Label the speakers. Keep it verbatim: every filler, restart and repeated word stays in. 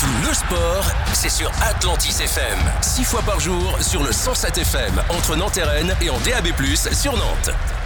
Speaker 1: Tout le sport, c'est sur Atlantis F M. Six fois par jour sur le cent sept F M, entre Nantes et Rennes et en D A B plus, sur Nantes.